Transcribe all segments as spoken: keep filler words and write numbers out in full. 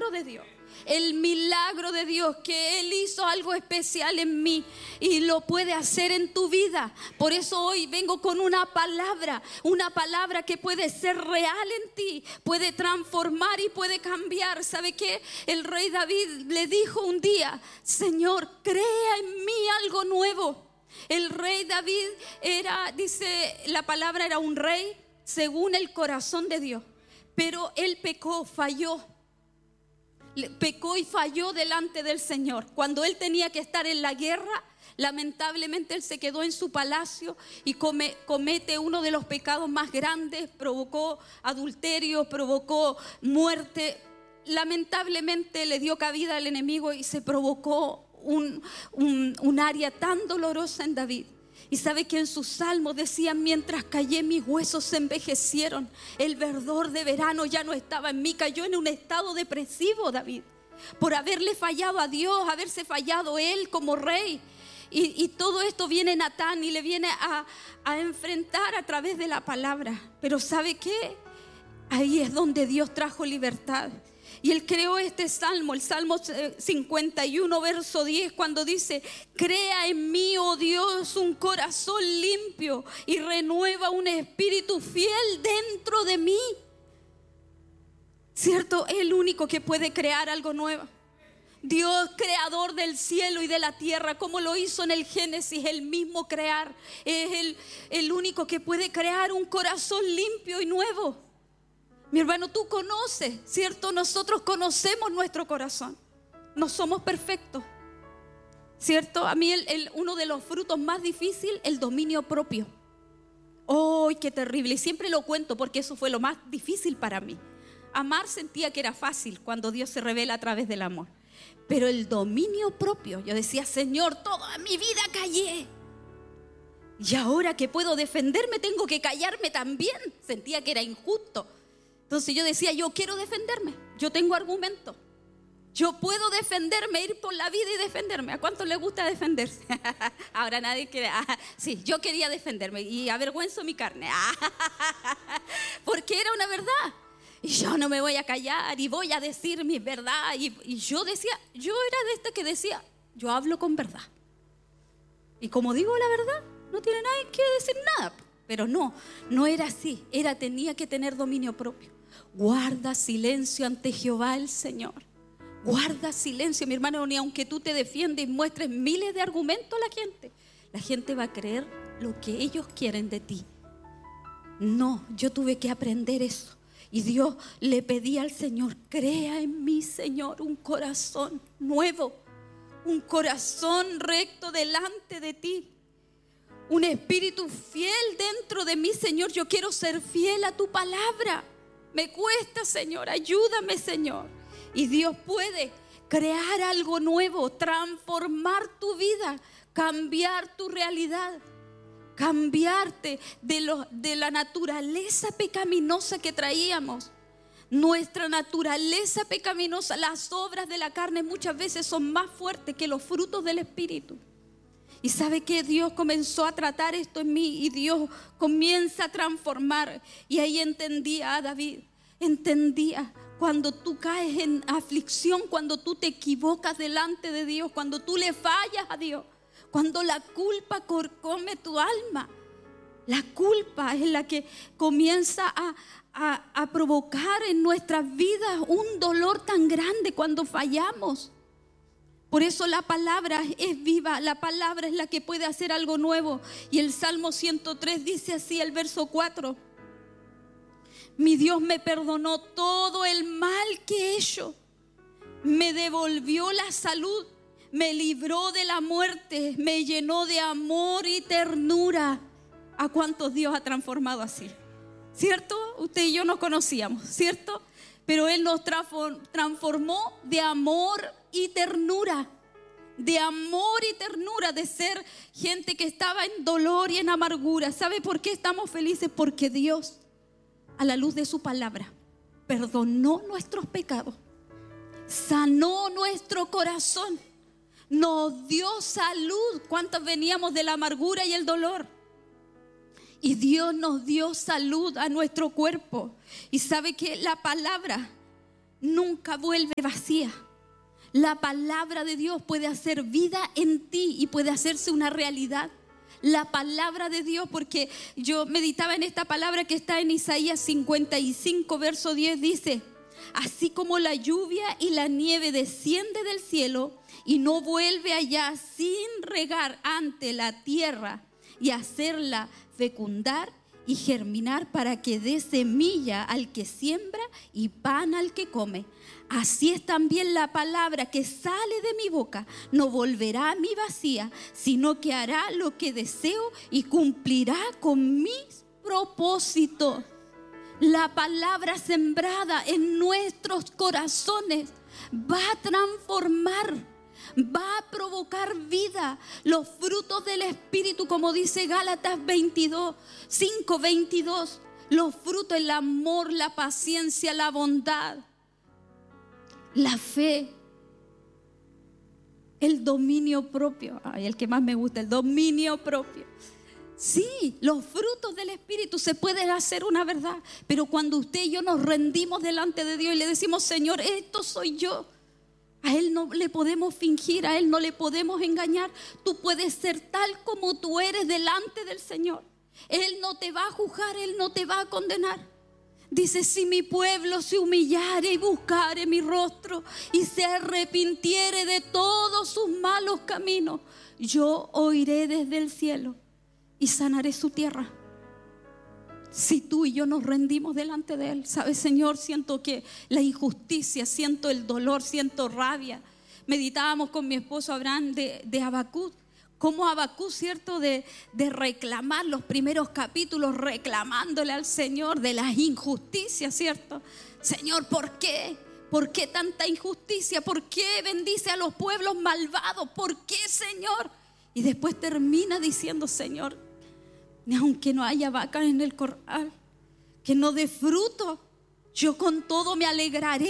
milagro de Dios. El milagro de Dios, que Él hizo algo especial en mí y lo puede hacer en tu vida. Por eso hoy vengo con una palabra, una palabra que puede ser real en ti, puede transformar y puede cambiar. ¿Sabe qué? El rey David le dijo un día: Señor, crea en mí algo nuevo. El rey David era, dice la palabra, era un rey según el corazón de Dios, pero él pecó, falló. Pecó y falló delante del Señor. Cuando él tenía que estar en la guerra, lamentablemente él se quedó en su palacio y come, comete uno de los pecados más grandes. Provocó adulterio, provocó muerte. Lamentablemente le dio cabida al enemigo y se provocó un, un, un área tan dolorosa en David. Y sabe que en sus salmos decían: mientras callé, mis huesos se envejecieron. El verdor de verano ya no estaba en mí. Cayó en un estado depresivo David, por haberle fallado a Dios, haberse fallado él como rey. Y, y todo esto viene Natán y le viene a, a enfrentar a través de la palabra. Pero ¿sabe qué? Ahí es donde Dios trajo libertad. Y él creó este salmo, el Salmo cincuenta y uno, verso diez, cuando dice: crea en mí, oh Dios, un corazón limpio y renueva un espíritu fiel dentro de mí. ¿Cierto? Es el único que puede crear algo nuevo. Dios, creador del cielo y de la tierra, como lo hizo en el Génesis, el mismo crear. Es el, el único que puede crear un corazón limpio y nuevo. Mi hermano, tú conoces, ¿cierto? Nosotros conocemos nuestro corazón. No somos perfectos, ¿cierto? A mí el, el, uno de los frutos más difíciles, el dominio propio. ¡Oh, qué terrible! Y siempre lo cuento porque eso fue lo más difícil para mí. Amar sentía que era fácil cuando Dios se revela a través del amor. Pero el dominio propio, yo decía: Señor, toda mi vida callé. Y ahora que puedo defenderme, tengo que callarme también. Sentía que era injusto. Entonces yo decía: yo quiero defenderme, yo tengo argumento, yo puedo defenderme, ir por la vida y defenderme. ¿A cuántos les gusta defenderse? Ahora nadie quiere. Ah, sí, yo quería defenderme y avergüenzo mi carne. Ah, porque era una verdad. Y yo no me voy a callar y voy a decir mi verdad. Y, y yo decía, yo era de esta que decía: yo hablo con verdad. Y como digo la verdad, no tiene nadie que decir nada. Pero no, no era así. Era, tenía que tener dominio propio. Guarda silencio ante Jehová el Señor. Guarda silencio, mi hermano. Ni aunque tú te defiendes y muestres miles de argumentos a la gente, la gente va a creer lo que ellos quieren de ti. No, yo tuve que aprender eso. Y Dios le pedía al Señor: crea en mí, Señor, un corazón nuevo, un corazón recto delante de ti, un espíritu fiel dentro de mí, Señor. Yo quiero ser fiel a tu palabra. Me cuesta, Señor, ayúdame, Señor. Y Dios puede crear algo nuevo, transformar tu vida, cambiar tu realidad, cambiarte de, lo, de la naturaleza pecaminosa que traíamos. Nuestra naturaleza pecaminosa, las obras de la carne muchas veces son más fuertes que los frutos del Espíritu. Y sabe que Dios comenzó a tratar esto en mí y Dios comienza a transformar. Y ahí entendía a David, entendía cuando tú caes en aflicción, cuando tú te equivocas delante de Dios, cuando tú le fallas a Dios, cuando la culpa corcome tu alma. La culpa es la que comienza a, a, a provocar en nuestras vidas un dolor tan grande cuando fallamos. Por eso la palabra es viva, la palabra es la que puede hacer algo nuevo. Y el Salmo ciento tres dice así, el verso cuatro: mi Dios me perdonó todo el mal que he hecho, me devolvió la salud, me libró de la muerte, me llenó de amor y ternura. ¿A cuántos Dios ha transformado así? ¿Cierto? Usted y yo nos conocíamos, ¿cierto? Pero Él nos transformó de amor y ternura, de amor y ternura, de ser gente que estaba en dolor y en amargura. ¿Sabe por qué estamos felices? Porque Dios, a la luz de su palabra, perdonó nuestros pecados, sanó nuestro corazón, nos dio salud. ¿Cuántos veníamos de la amargura y el dolor? Y Dios nos dio salud a nuestro cuerpo. Y sabe que la palabra nunca vuelve vacía. La palabra de Dios puede hacer vida en ti y puede hacerse una realidad. La palabra de Dios, porque yo meditaba en esta palabra que está en Isaías cincuenta y cinco, verso diez, dice: así como la lluvia y la nieve desciende del cielo y no vuelve allá sin regar ante la tierra y hacerla fecundar y germinar para que dé semilla al que siembra y pan al que come, así es también la palabra que sale de mi boca. No volverá a mí vacía, sino que hará lo que deseo y cumplirá con mis propósitos. La palabra sembrada en nuestros corazones va a transformar, va a provocar vida. Los frutos del Espíritu, como dice Gálatas veintidós, cinco veintidós, los frutos, el amor, la paciencia, la bondad, la fe, el dominio propio. Ay, el que más me gusta, el dominio propio. Sí, los frutos del Espíritu se pueden hacer una verdad, pero cuando usted y yo nos rendimos delante de Dios y le decimos: Señor, esto soy yo. A Él no le podemos fingir, a Él no le podemos engañar. Tú puedes ser tal como tú eres delante del Señor. Él no te va a juzgar, Él no te va a condenar. Dice: si mi pueblo se humillare y buscare mi rostro y se arrepintiere de todos sus malos caminos, yo oiré desde el cielo y sanaré su tierra. Si tú y yo nos rendimos delante de Él, ¿sabes, Señor? Siento que la injusticia, siento el dolor, siento rabia. Meditábamos con mi esposo Abraham de, de Habacuc. Como Habacuc, ¿cierto? De, de reclamar los primeros capítulos, reclamándole al Señor de las injusticias, ¿cierto? Señor, ¿por qué? ¿Por qué tanta injusticia? ¿Por qué bendice a los pueblos malvados? ¿Por qué, Señor? Y después termina diciendo: Señor, aunque no haya vacas en el corral, que no dé fruto, yo con todo me alegraré.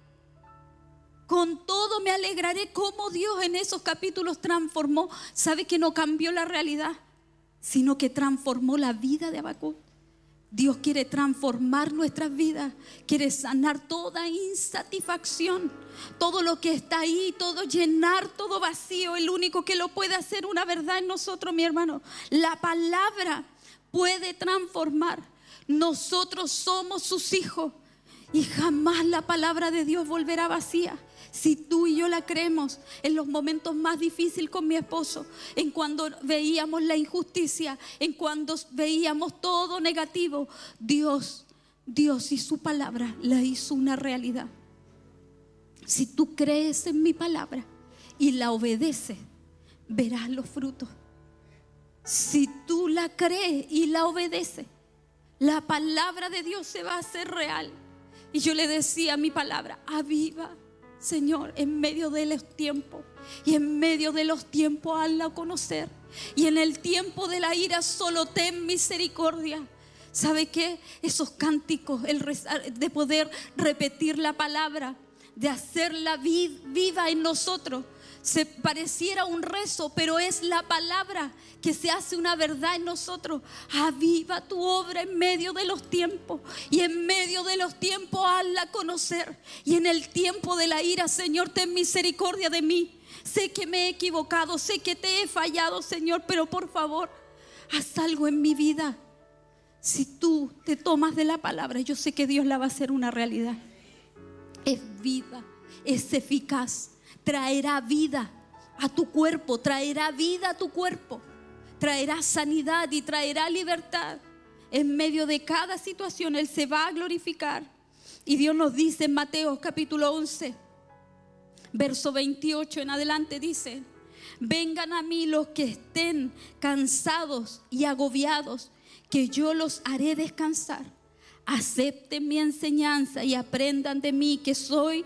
Con todo me alegraré. Como Dios en esos capítulos transformó. ¿Sabe que no cambió la realidad, sino que transformó la vida de Habacuc? Dios quiere transformar nuestras vidas, quiere sanar toda insatisfacción, todo lo que está ahí, todo llenar, todo vacío. El único que lo puede hacer una verdad en nosotros, mi hermano. La palabra puede transformar. Nosotros somos sus hijos y jamás la palabra de Dios volverá vacía. Si tú y yo la creemos, en los momentos más difíciles con mi esposo, en cuando veíamos la injusticia, en cuando veíamos todo negativo, Dios, Dios y su palabra la hizo una realidad. Si tú crees en mi palabra y la obedeces, verás los frutos. Si tú la crees y la obedeces, la palabra de Dios se va a hacer real. Y yo le decía a mi palabra: aviva, Señor, en medio de los tiempos. Y en medio de los tiempos hazla conocer. Y en el tiempo de la ira solo ten misericordia. ¿Sabe qué? Esos cánticos, el rezar, de poder repetir la palabra, de hacerla viva en nosotros, se pareciera un rezo, pero es la palabra que se hace una verdad en nosotros. Aviva tu obra en medio de los tiempos, y en medio de los tiempos hazla conocer. Y en el tiempo de la ira, Señor, ten misericordia de mí. Sé que me he equivocado, sé que te he fallado, Señor, pero por favor, haz algo en mi vida. Si tú te tomas de la palabra, yo sé que Dios la va a hacer una realidad. Es viva, es eficaz. Traerá vida a tu cuerpo, traerá vida a tu cuerpo, traerá sanidad y traerá libertad. En medio de cada situación Él se va a glorificar. Y Dios nos dice en Mateo capítulo once, verso veintiocho en adelante, dice: vengan a mí los que estén cansados y agobiados, que yo los haré descansar. Acepten mi enseñanza y aprendan de mí, que soy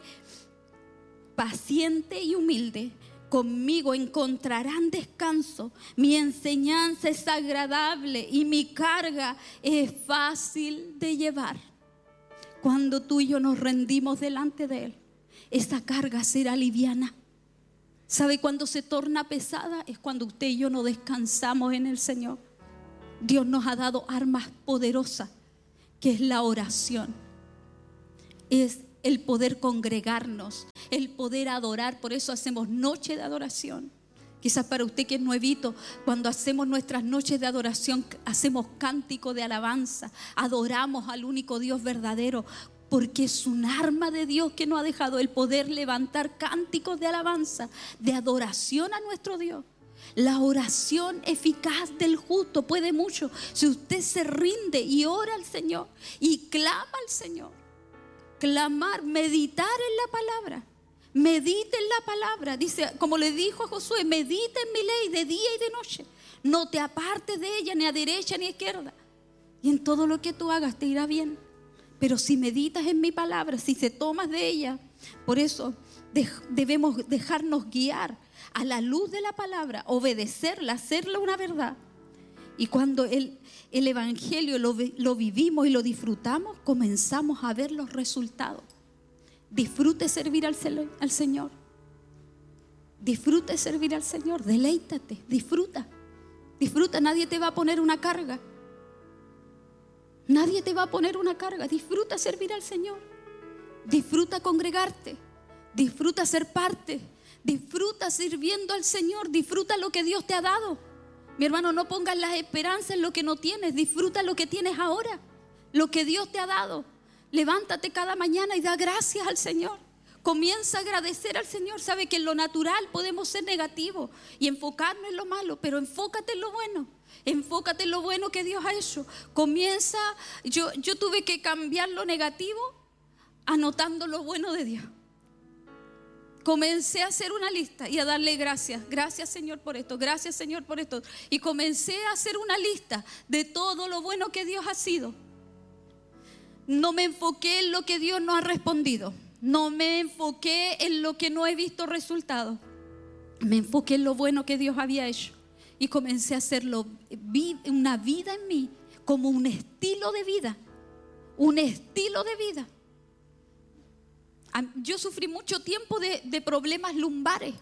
paciente y humilde. Conmigo encontrarán descanso. Mi enseñanza es agradable y mi carga es fácil de llevar. Cuando tú y yo nos rendimos delante de Él, esa carga será liviana. ¿Sabe cuándo se torna pesada? Es cuando usted y yo no descansamos en el Señor. Dios nos ha dado armas poderosas, que es la oración, es el poder congregarnos, el poder adorar. Por eso hacemos noche de adoración. Quizás para usted que es nuevito, cuando hacemos nuestras noches de adoración, hacemos cántico de alabanza, adoramos al único Dios verdadero, porque es un arma de Dios que nos ha dejado el poder levantar cánticos de alabanza, de adoración a nuestro Dios. La oración eficaz del justo puede mucho. Si usted se rinde y ora al Señor y clama al Señor, clamar, meditar en la palabra. Medita en la palabra, dice, como le dijo a Josué, medita en mi ley de día y de noche. No te apartes de ella ni a derecha ni a izquierda. Y en todo lo que tú hagas te irá bien. Pero si meditas en mi palabra, si te tomas de ella, por eso de, debemos dejarnos guiar a la luz de la palabra, obedecerla, hacerla una verdad. Y cuando el, el evangelio lo, lo vivimos y lo disfrutamos, comenzamos a ver los resultados. Disfrute servir al, al Señor. Disfrute servir al Señor. Deleítate, disfruta. Disfruta, nadie te va a poner una carga. Nadie te va a poner una carga. Disfruta servir al Señor. Disfruta congregarte. Disfruta ser parte. Disfruta sirviendo al Señor. Disfruta lo que Dios te ha dado. Mi hermano, no pongas las esperanzas en lo que no tienes. Disfruta lo que tienes ahora. Lo que Dios te ha dado. Levántate cada mañana y da gracias al Señor. Comienza a agradecer al Señor. Sabe que en lo natural podemos ser negativos y enfocarnos en lo malo, pero enfócate en lo bueno. Enfócate en lo bueno que Dios ha hecho. Comienza, yo, yo tuve que cambiar lo negativo anotando lo bueno de Dios. Comencé a hacer una lista y a darle gracias. Gracias, Señor, por esto. Gracias, Señor, por esto. Y comencé a hacer una lista de todo lo bueno que Dios ha sido. No me enfoqué en lo que Dios no ha respondido. No me enfoqué en lo que no he visto resultados. Me enfoqué en lo bueno que Dios había hecho. Y comencé a hacerlo, vi una vida en mí, como un estilo de vida. Un estilo de vida. Yo sufrí mucho tiempo de, de problemas lumbares.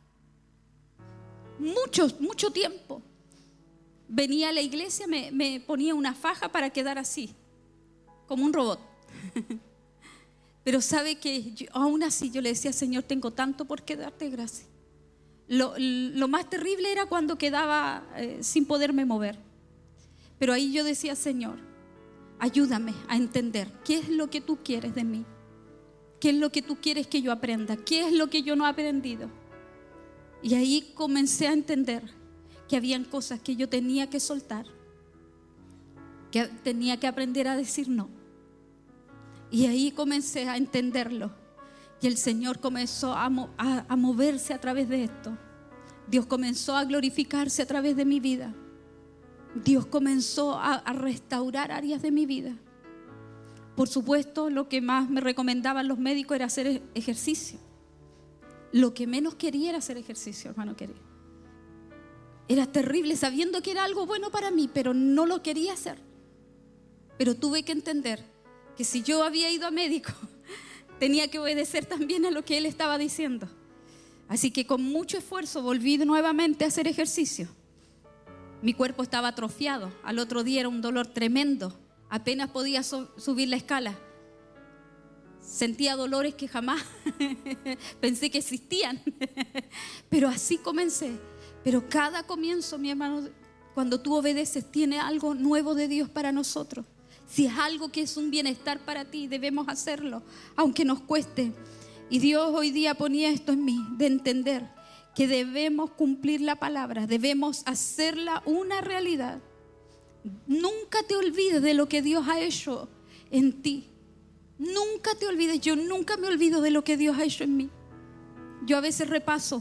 Mucho, mucho tiempo. Venía a la iglesia, me, me ponía una faja para quedar así, como un robot. Pero sabe que yo, aún así yo le decía, Señor, tengo tanto por qué darte gracias. Lo, lo más terrible era cuando quedaba eh, sin poderme mover. Pero ahí yo decía, Señor, ayúdame a entender qué es lo que tú quieres de mí. ¿Qué es lo que tú quieres que yo aprenda? ¿Qué es lo que yo no he aprendido? Y ahí comencé a entender que habían cosas que yo tenía que soltar, que tenía que aprender a decir no. Y ahí comencé a entenderlo. Y el Señor comenzó a, mo- a, a moverse a través de esto. Dios comenzó a glorificarse a través de mi vida. Dios comenzó a, a restaurar áreas de mi vida. Por supuesto, lo que más me recomendaban los médicos era hacer ejercicio. Lo que menos quería era hacer ejercicio, hermano querido. Era terrible, sabiendo que era algo bueno para mí, pero no lo quería hacer. Pero tuve que entender que si yo había ido a médico, tenía que obedecer también a lo que él estaba diciendo. Así que con mucho esfuerzo volví nuevamente a hacer ejercicio. Mi cuerpo estaba atrofiado. Al otro día era un dolor tremendo. Apenas podía so- subir la escala. Sentía dolores que jamás pensé que existían. Pero así comencé. Pero cada comienzo, mi hermano, cuando tú obedeces, tiene algo nuevo de Dios para nosotros. Si es algo que es un bienestar para ti, debemos hacerlo, aunque nos cueste. Y Dios hoy día ponía esto en mí, de entender que debemos cumplir la palabra, debemos hacerla una realidad. Nunca te olvides de lo que Dios ha hecho en ti. Nunca te olvides, yo nunca me olvido de lo que Dios ha hecho en mí. Yo a veces repaso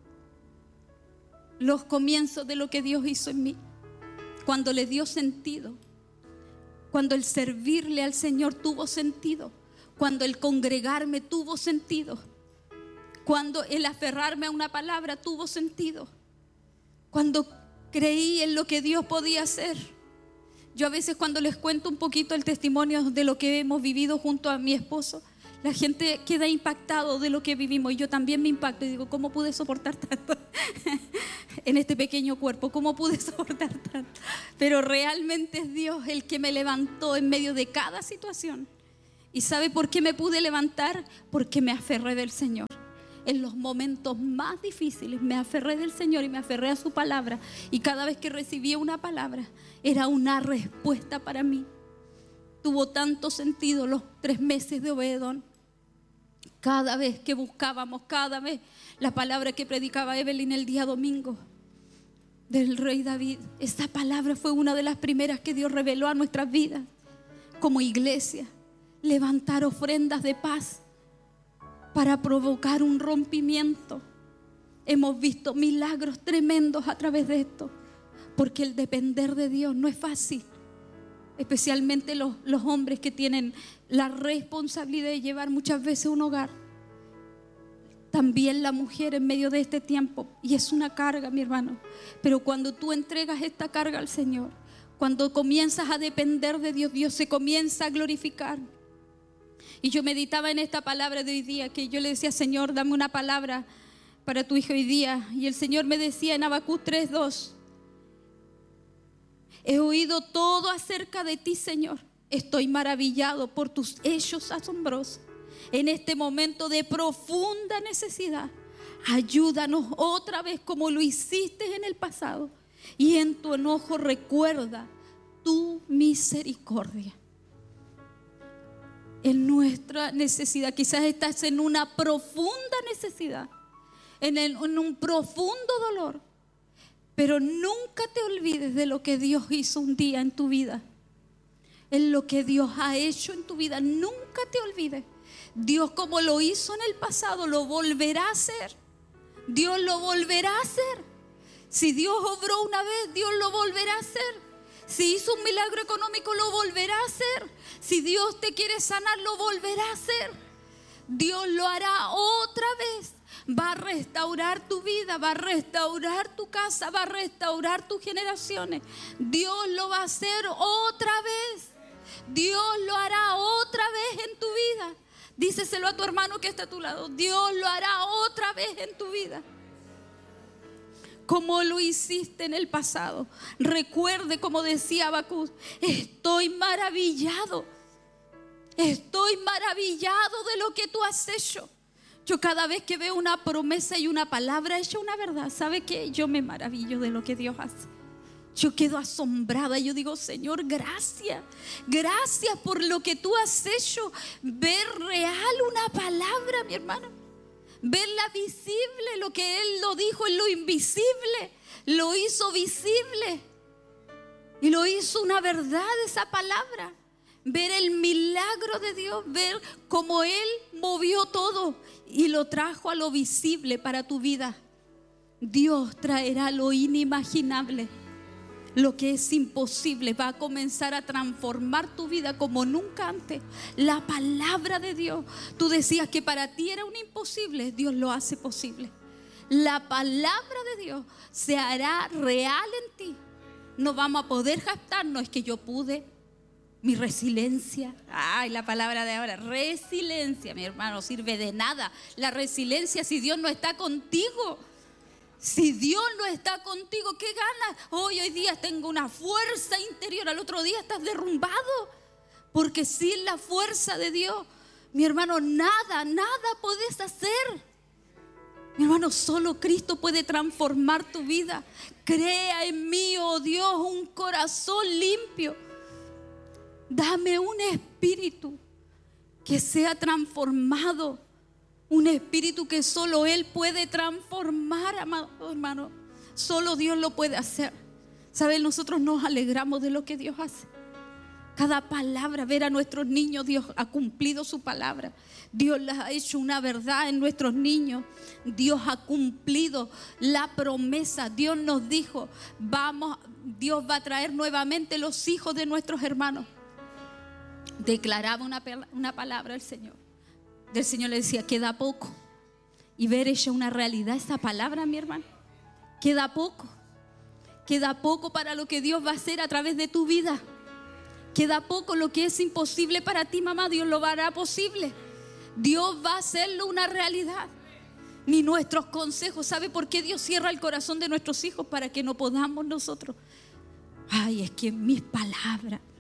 los comienzos de lo que Dios hizo en mí, cuando le dio sentido, cuando el servirle al Señor tuvo sentido, cuando el congregarme tuvo sentido, cuando el aferrarme a una palabra tuvo sentido, cuando creí en lo que Dios podía hacer. Yo a veces, cuando les cuento un poquito el testimonio de lo que hemos vivido junto a mi esposo, la gente queda impactado de lo que vivimos, y yo también me impacto y digo, ¿cómo pude soportar tanto en este pequeño cuerpo? ¿Cómo pude soportar tanto? Pero realmente es Dios el que me levantó en medio de cada situación. ¿Y sabe por qué me pude levantar? Porque me aferré del Señor. En los momentos más difíciles me aferré del Señor y me aferré a su palabra. Y cada vez que recibía una palabra, era una respuesta para mí. Tuvo tanto sentido los tres meses de Obededón. Cada vez que buscábamos, cada vez la palabra que predicaba Evelyn el día domingo del rey David, esa palabra fue una de las primeras que Dios reveló a nuestras vidas como iglesia. Levantar ofrendas de paz para provocar un rompimiento. Hemos visto milagros tremendos a través de esto, porque el depender de Dios no es fácil, especialmente los, los hombres que tienen la responsabilidad de llevar muchas veces un hogar. También la mujer en medio de este tiempo, y es una carga, mi hermano. Pero cuando tú entregas esta carga al Señor, cuando comienzas a depender de Dios, Dios se comienza a glorificar. Y yo meditaba en esta palabra de hoy día, que yo le decía: Señor, dame una palabra para tu hijo hoy día. Y el Señor me decía en Habacuc tres dos: he oído todo acerca de ti, Señor. Estoy maravillado por tus hechos asombrosos. En este momento de profunda necesidad, ayúdanos otra vez como lo hiciste en el pasado. Y en tu enojo recuerda tu misericordia. En nuestra necesidad, quizás estás en una profunda necesidad, en, el, en un profundo dolor, pero nunca te olvides de lo que Dios hizo un día en tu vida, en lo que Dios ha hecho en tu vida. Nunca te olvides. Dios, como lo hizo en el pasado, lo volverá a hacer. Dios lo volverá a hacer. Si Dios obró una vez, Dios lo volverá a hacer. Si hizo un milagro económico, lo volverá a hacer. Si Dios te quiere sanar, lo volverá a hacer. Dios lo hará otra vez. Va a restaurar tu vida, va a restaurar tu casa, va a restaurar tus generaciones. Dios lo va a hacer otra vez. Dios lo hará otra vez en tu vida. Díceselo a tu hermano que está a tu lado. Dios lo hará otra vez en tu vida, como lo hiciste en el pasado. Recuerde, como decía Habacuc: estoy maravillado, estoy maravillado de lo que tú has hecho. Yo cada vez que veo una promesa y una palabra hecha una verdad, ¿sabe qué? Yo me maravillo de lo que Dios hace. Yo quedo asombrada. Yo digo: Señor, gracias. Gracias por lo que tú has hecho. Ver real una palabra, mi hermano. Verla visible, lo que Él lo dijo en lo invisible, lo hizo visible. Y lo hizo una verdad esa palabra. Ver el milagro de Dios, ver cómo Él movió todo y lo trajo a lo visible para tu vida. Dios traerá lo inimaginable. Lo que es imposible va a comenzar a transformar tu vida como nunca antes. La palabra de Dios, tú decías que para ti era un imposible, Dios lo hace posible. La palabra de Dios se hará real en ti. No vamos a poder jactarnos, es que yo pude. Mi resiliencia, ay, la palabra de ahora, resiliencia, mi hermano, sirve de nada la resiliencia si Dios no está contigo. Si Dios no está contigo, ¿qué ganas? Hoy, hoy día tengo una fuerza interior, al otro día estás derrumbado. Porque sin la fuerza de Dios, mi hermano, nada, nada puedes hacer. Mi hermano, solo Cristo puede transformar tu vida. Crea en mí, oh Dios, un corazón limpio. Dame un espíritu que sea transformado. Un espíritu que solo Él puede transformar, amado hermano. Solo Dios lo puede hacer. ¿Saben? Nosotros nos alegramos de lo que Dios hace. Cada palabra, ver a nuestros niños, Dios ha cumplido su palabra. Dios les ha hecho una verdad en nuestros niños. Dios ha cumplido la promesa. Dios nos dijo, vamos, Dios va a traer nuevamente los hijos de nuestros hermanos. Declaraba una, una palabra el Señor. Del Señor le decía: queda poco. Y ver ella una realidad, esa palabra, mi hermano. Queda poco. Queda poco para lo que Dios va a hacer a través de tu vida. Queda poco. Lo que es imposible para ti, mamá, Dios lo hará posible. Dios va a hacerlo una realidad. Ni nuestros consejos. ¿Sabe por qué Dios cierra el corazón de nuestros hijos? Para que no podamos nosotros. Ay, es que mis palabras,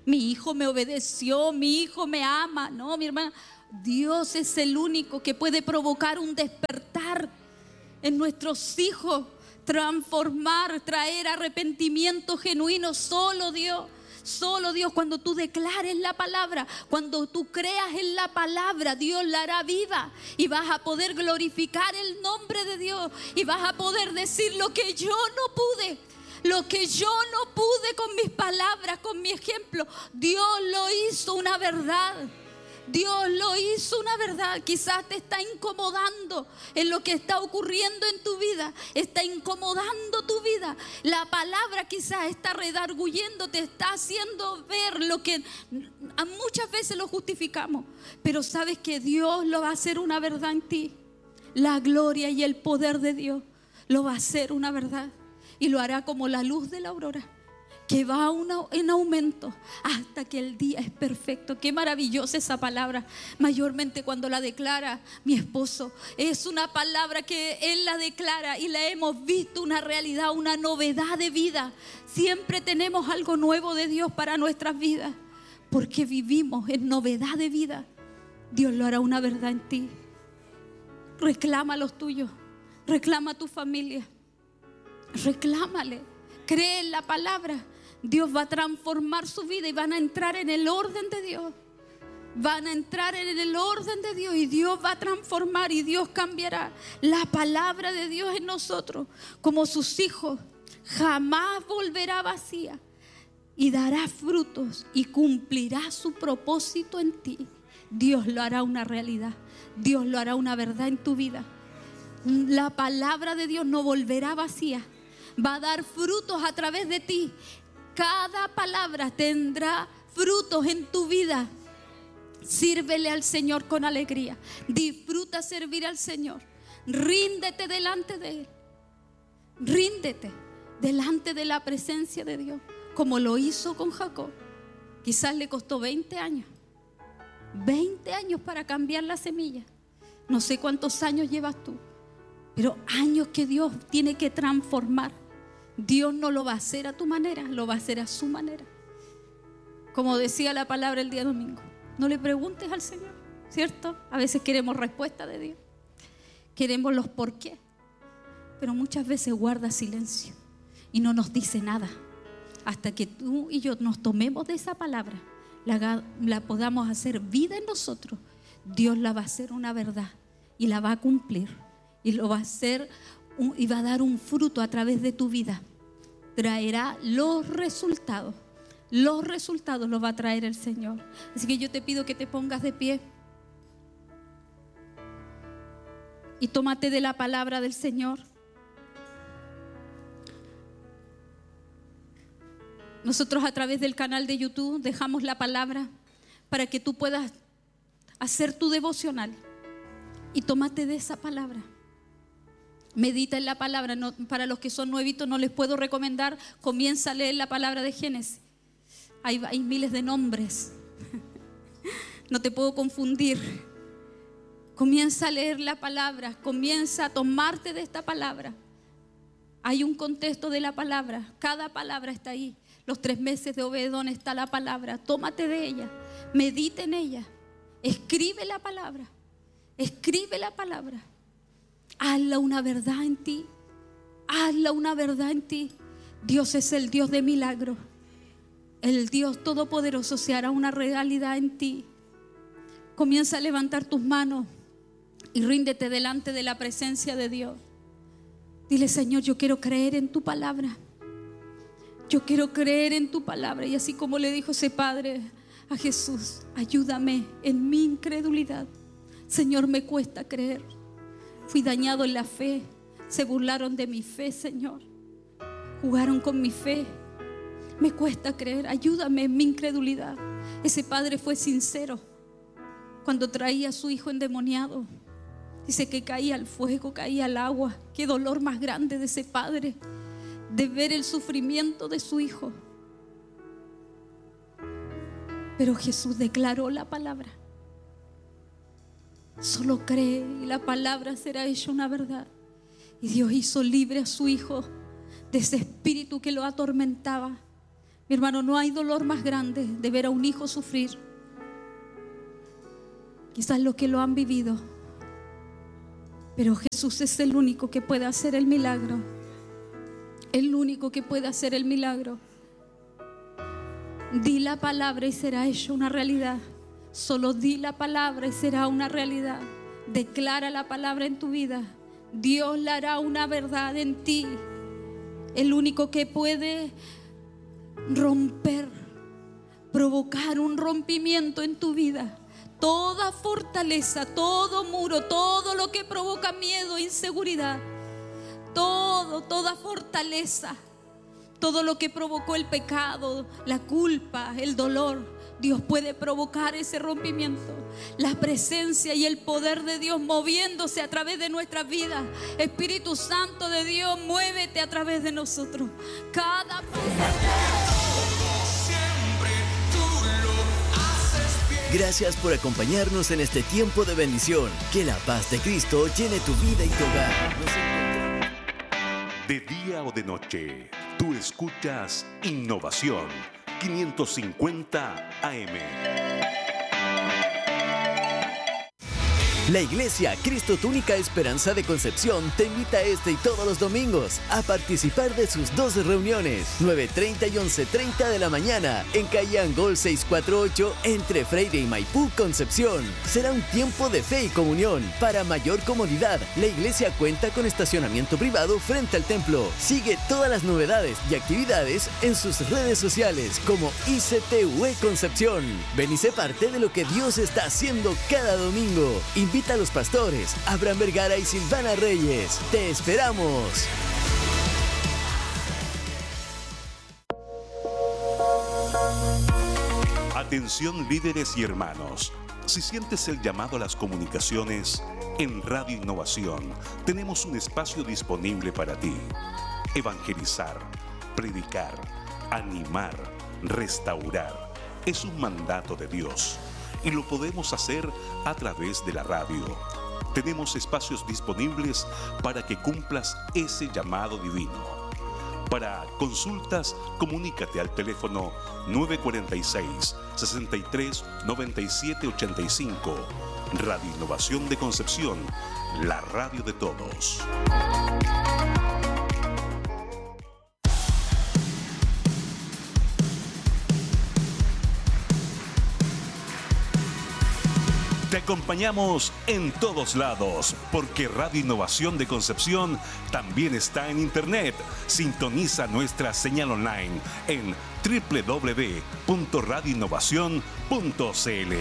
mi hijo me obedeció, mi hijo me ama. No, mi hermana, Dios es el único que puede provocar un despertar en nuestros hijos, transformar, traer arrepentimiento genuino. Solo Dios. Solo Dios. Cuando tú declares la palabra, cuando tú creas en la palabra, Dios la hará viva y vas a poder glorificar el nombre de Dios y vas a poder decir: lo que yo no pude, lo que yo no pude con mis palabras, con mi ejemplo, Dios lo hizo una verdad. Dios lo hizo una verdad. Quizás te está incomodando en lo que está ocurriendo en tu vida. Está incomodando tu vida. La palabra quizás está redarguyendo, te está haciendo ver lo que muchas veces lo justificamos. Pero sabes que Dios lo va a hacer una verdad en ti. La gloria y el poder de Dios lo va a hacer una verdad. Y lo hará como la luz de la aurora, que va en aumento hasta que el día es perfecto. Qué maravillosa esa palabra, mayormente cuando la declara mi esposo. Es una palabra que él la declara y la hemos visto una realidad, una novedad de vida. Siempre tenemos algo nuevo de Dios para nuestras vidas, porque vivimos en novedad de vida. Dios lo hará una verdad en ti. Reclama a los tuyos, reclama a tu familia, reclámale, cree en la palabra. Dios va a transformar su vida y van a entrar en el orden de Dios. Van a entrar en el orden de Dios y Dios va a transformar y Dios cambiará. La palabra de Dios en nosotros, como sus hijos, jamás volverá vacía y dará frutos y cumplirá su propósito en ti. Dios lo hará una realidad. Dios lo hará una verdad en tu vida. La palabra de Dios no volverá vacía. Va a dar frutos a través de ti. Cada palabra tendrá frutos en tu vida. Sírvele al Señor con alegría. Disfruta servir al Señor. Ríndete delante de Él. Ríndete delante de la presencia de Dios, como lo hizo con Jacob. Quizás le costó veinte años. veinte años para cambiar la semilla. No sé cuántos años llevas tú, pero años que Dios tiene que transformar. Dios no lo va a hacer a tu manera, lo va a hacer a su manera. Como decía la palabra el día domingo, no le preguntes al Señor, ¿cierto? A veces queremos respuesta de Dios, queremos los por qué, pero muchas veces guarda silencio y no nos dice nada hasta que tú y yo nos tomemos de esa palabra, la, la podamos hacer vida en nosotros. Dios la va a hacer una verdad y la va a cumplir y lo va a hacer un, y va a dar un fruto a través de tu vida. Traerá los resultados. Los resultados los va a traer el Señor. Así que yo te pido que te pongas de pie y tómate de la palabra del Señor. Nosotros a través del canal de YouTube dejamos la palabra para que tú puedas hacer tu devocional y tómate de esa palabra. Medita en la palabra. No, para los que son nuevitos no les puedo recomendar, comienza a leer la palabra de Génesis. Hay, hay miles de nombres. No te puedo confundir. Comienza a leer la palabra, comienza a tomarte de esta palabra. Hay un contexto de la palabra, cada palabra está ahí. Los tres meses de Obededón está la palabra. Tómate de ella, medita en ella, escribe la palabra, escribe la palabra. Hazla una verdad en ti. Hazla una verdad en ti. Dios es el Dios de milagros. El Dios todopoderoso se hará una realidad en ti. Comienza a levantar tus manos y ríndete delante de la presencia de Dios. Dile: Señor, yo quiero creer en tu palabra. Yo quiero creer en tu palabra. Y así como le dijo ese padre a Jesús: ayúdame en mi incredulidad. Señor, me cuesta creer. Fui dañado en la fe. Se burlaron de mi fe, Señor. Jugaron con mi fe. Me cuesta creer. Ayúdame en mi incredulidad. Ese padre fue sincero cuando traía a su hijo endemoniado. Dice que caía al fuego, caía al agua. Qué dolor más grande de ese padre, de ver el sufrimiento de su hijo. Pero Jesús declaró la palabra. Solo cree y la palabra será hecha una verdad. Y Dios hizo libre a su hijo de ese espíritu que lo atormentaba. Mi hermano, no hay dolor más grande de ver a un hijo sufrir. Quizás los que lo han vivido, pero Jesús es el único que puede hacer el milagro. El único que puede hacer el milagro. Di la palabra y será hecho una realidad. Solo di la palabra y será una realidad. Declara la palabra en tu vida. Dios la hará una verdad en ti. El único que puede romper, provocar un rompimiento en tu vida. Toda fortaleza, todo muro, todo lo que provoca miedo, inseguridad, todo, toda fortaleza, todo lo que provocó el pecado, la culpa, el dolor, Dios puede provocar ese rompimiento. La presencia y el poder de Dios moviéndose a través de nuestras vidas. Espíritu Santo de Dios, muévete a través de nosotros. Cada Gracias por acompañarnos en este tiempo de bendición. Que la paz de Cristo llene tu vida y tu hogar. De día o de noche, tú escuchas Innovación quinientos cincuenta A M. La Iglesia Cristo, tu única esperanza de Concepción, te invita este y todos los domingos a participar de sus dos reuniones, nueve treinta y once treinta de la mañana, en calle Angol seiscientos cuarenta y ocho, entre Freire y Maipú, Concepción. Será un tiempo de fe y comunión. Para mayor comodidad, la iglesia cuenta con estacionamiento privado frente al templo. Sigue todas las novedades y actividades en sus redes sociales como I C T U E Concepción. Ven y sé parte de lo que Dios está haciendo cada domingo. Invita a los pastores Abraham Vergara y Silvana Reyes. ¡Te esperamos! Atención, líderes y hermanos. Si sientes el llamado a las comunicaciones, en Radio Innovación tenemos un espacio disponible para ti. Evangelizar, predicar, animar, restaurar. Es un mandato de Dios. Y lo podemos hacer a través de la radio. Tenemos espacios disponibles para que cumplas ese llamado divino. Para consultas, comunícate al teléfono nueve cuatro seis, sesenta y tres, noventa y siete ochenta y cinco. Radio Innovación de Concepción, la radio de todos. Te acompañamos en todos lados, porque Radio Innovación de Concepción también está en Internet. Sintoniza nuestra señal online en doble u doble u doble u punto radio innovación punto c l.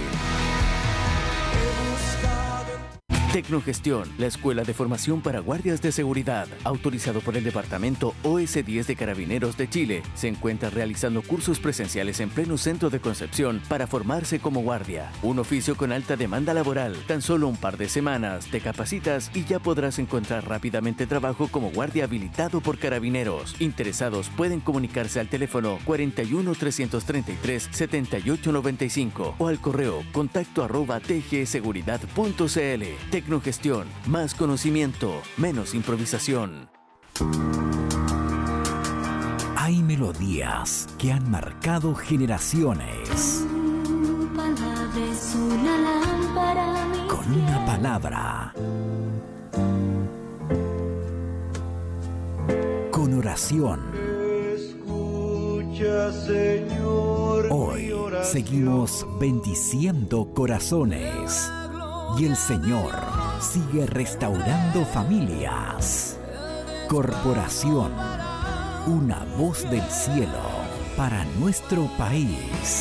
Tecnogestión, la escuela de formación para guardias de seguridad, autorizado por el Departamento O S diez de Carabineros de Chile, se encuentra realizando cursos presenciales en pleno centro de Concepción para formarse como guardia. Un oficio con alta demanda laboral. Tan solo un par de semanas te capacitas y ya podrás encontrar rápidamente trabajo como guardia habilitado por Carabineros. Interesados pueden comunicarse al teléfono cuarenta y uno, trescientos treinta y tres, setenta y ocho noventa y cinco o al correo contacto arroba t g seguridad punto c l. Tecnogestión, más conocimiento, menos improvisación. Hay melodías que han marcado generaciones. Tu palabra es una lámpara a mis Con una palabra. Con oración. Escucha, Señor, Hoy seguimos bendiciendo corazones. Y el Señor sigue restaurando familias. Corporación, una voz del cielo para nuestro país.